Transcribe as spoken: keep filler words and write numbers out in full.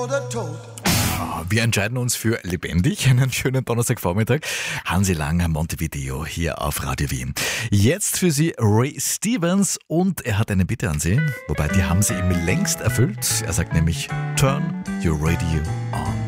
Wir entscheiden uns für lebendig. Einen schönen Donnerstagvormittag. Hansi Lang, Montevideo, hier auf Radio Wien. Jetzt für Sie Ray Stevens und er hat eine Bitte an Sie, wobei die haben Sie ihm längst erfüllt. Er sagt nämlich, turn your radio on.